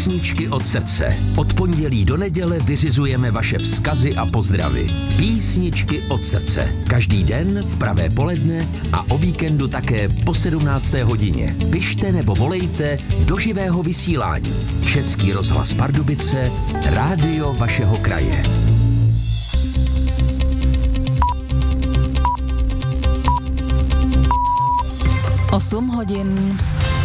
Písničky od srdce. Od pondělí do neděle vyřizujeme vaše vzkazy a pozdravy. Písničky od srdce. Každý den v pravé poledne a o víkendu také po 17. hodině. Pište nebo volejte do živého vysílání. Český rozhlas Pardubice, rádio vašeho kraje. Osm hodin.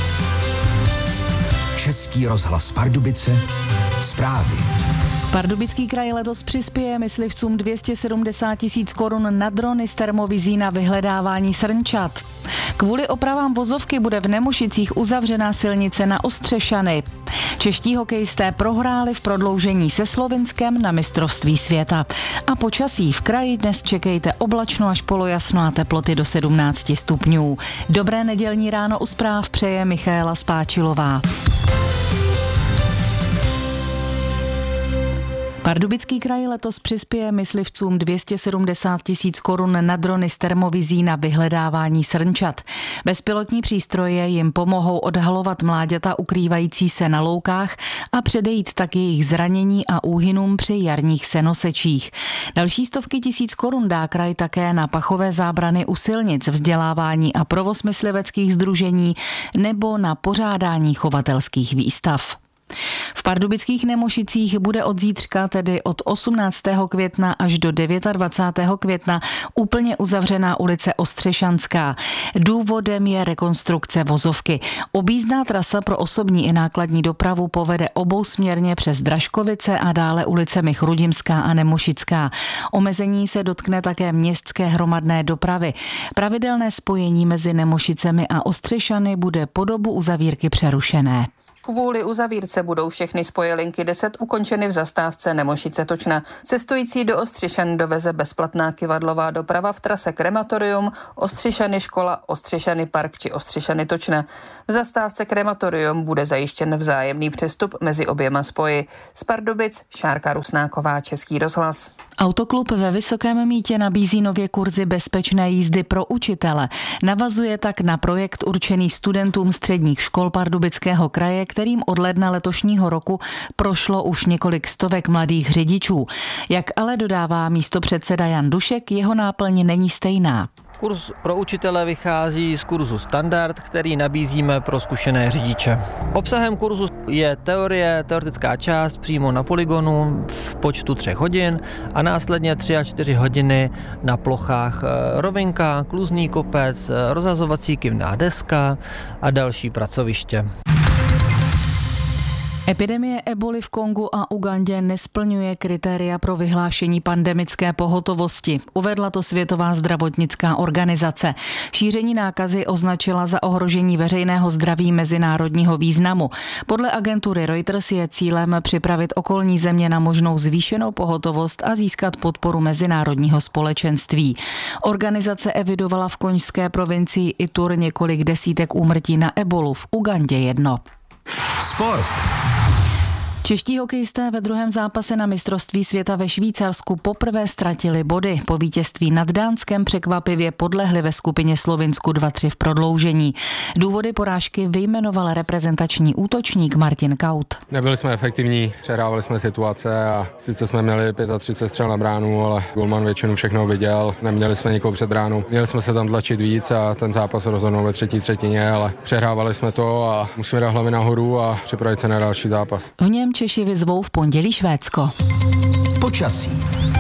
Český rozhlas Pardubice, zprávy. Pardubický kraj letos přispěje myslivcům 270 000 korun na drony s termovizí na vyhledávání srnčat. Kvůli opravám vozovky bude v Nemošicích uzavřená silnice na Ostřešany. Čeští hokejisté prohráli v prodloužení se Slovinskem na mistrovství světa. A počasí v kraji dnes čekejte oblačno až polojasno a teploty do 17 stupňů. Dobré nedělní ráno u zpráv přeje Michaela Spáčilová. Pardubický kraj letos přispěje myslivcům 270 000 korun na drony s termovizí na vyhledávání srnčat. Bezpilotní přístroje jim pomohou odhalovat mláďata ukrývající se na loukách a předejít tak jejich zranění a úhynům při jarních senosečích. Další stovky tisíc korun dá kraj také na pachové zábrany u silnic, vzdělávání a provoz mysliveckých sdružení nebo na pořádání chovatelských výstav. V pardubických Nemošicích bude od zítřka, tedy od 18. května až do 29. května, úplně uzavřená ulice Ostřešanská. Důvodem je rekonstrukce vozovky. Objízdná trasa pro osobní i nákladní dopravu povede obousměrně přes Dražkovice a dále ulicemi Chrudimská a Nemošická. Omezení se dotkne také městské hromadné dopravy. Pravidelné spojení mezi Nemošicemi a Ostřešany bude po dobu uzavírky přerušené. Kvůli uzavírce budou všechny spojelinky 10 ukončeny v zastávce Nemošice-Točna. Cestující do Ostřešan doveze bezplatná kyvadlová doprava v trase Krematorium, Ostřešany škola, Ostřešany park či Ostřešany Točna. V zastávce Krematorium bude zajištěn vzájemný přestup mezi oběma spoji. Z Pardubic Šárka Rusnáková, Český rozhlas. Autoklub ve Vysokém Mýtě nabízí nově kurzy bezpečné jízdy pro učitele. Navazuje tak na projekt určený studentům středních škol Pardubického kraje, kterým od ledna letošního roku prošlo už několik stovek mladých řidičů. Jak ale dodává místopředseda Jan Dušek, jeho náplň není stejná. Kurz pro učitele vychází z kurzu Standard, který nabízíme pro zkušené řidiče. Obsahem kurzu je teoretická část přímo na polygonu v počtu 3 hodin a následně 3 a 4 hodiny na plochách rovinka, kluzný kopec, rozhazovací kivná deska a další pracoviště. Epidemie eboli v Kongu a Ugandě nesplňuje kritéria pro vyhlášení pandemické pohotovosti. Uvedla to Světová zdravotnická organizace. Šíření nákazy označila za ohrožení veřejného zdraví mezinárodního významu. Podle agentury Reuters je cílem připravit okolní země na možnou zvýšenou pohotovost a získat podporu mezinárodního společenství. Organizace evidovala v konžské provincii Itur několik desítek úmrtí na ebolu, v Ugandě 1. Sport. Čeští hokejisté ve druhém zápase na mistrovství světa ve Švýcarsku poprvé ztratili body. Po vítězství nad Dánskem překvapivě podlehli ve skupině Slovinsku 2-3 v prodloužení. Důvody porážky vyjmenoval reprezentační útočník Martin Kaut. Nebyli jsme efektivní, přehrávali jsme situace a sice jsme měli 35 střel na bránu, ale golman většinu všechno viděl. Neměli jsme nikoho před bránu. Měli jsme se tam tlačit víc a ten zápas rozhodnul ve třetí třetině, ale přehrávali jsme to a musíme dát hlavy nahoru a připravit se na další zápas. V něm Češi vyzvou v pondělí Švédsko. Počasí.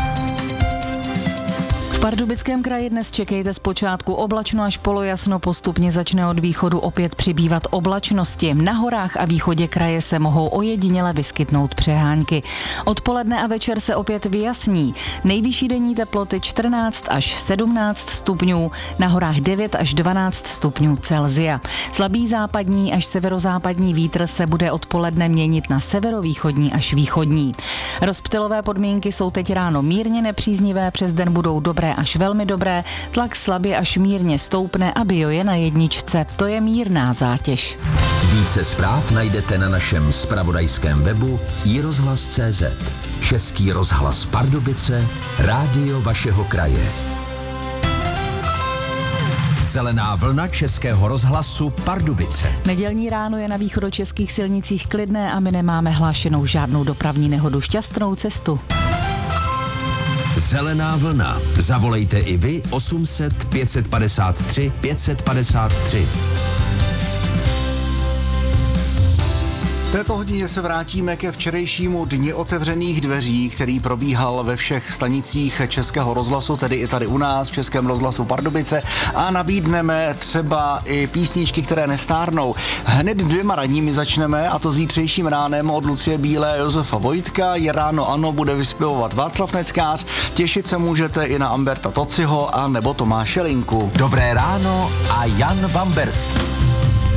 V Pardubickém kraji dnes čekejte zpočátku oblačno až polojasno, postupně začne od východu opět přibývat oblačnosti. Na horách a východě kraje se mohou ojediněle vyskytnout přehánky. Odpoledne a večer se opět vyjasní. Nejvyšší denní teploty 14 až 17 stupňů, na horách 9 až 12 stupňů Celsia. Slabý západní až severozápadní vítr se bude odpoledne měnit na severovýchodní až východní. Rozptylové podmínky jsou teď ráno mírně nepříznivé, přes den budou dobré až velmi dobré, tlak slabě až mírně stoupne a bio je na 1, to je mírná zátěž. Více zpráv najdete na našem zpravodajském webu iRozhlas.cz. Český rozhlas Pardubice, rádio vašeho kraje. Zelená vlna Českého rozhlasu Pardubice. Nedělní ráno je na východočeských silnicích klidné a my nemáme hlášenou žádnou dopravní nehodu. Šťastnou cestu. Zelená vlna. Zavolejte i vy 800 553 553. V této hodině se vrátíme ke včerejšímu dni otevřených dveří, který probíhal ve všech stanicích Českého rozhlasu, tedy i tady u nás v Českém rozhlasu Pardubice, a nabídneme třeba i písničky, které nestárnou. Hned 2 ranními začneme, a to zítřejším ránem od Lucie Bílé a Josefa Vojtka. Je ráno ano bude vyspěvovat Václav Neckář. Těšit se můžete i na Amberta Tociho a nebo Tomáše Linku. Dobré ráno a Jan Vamberský.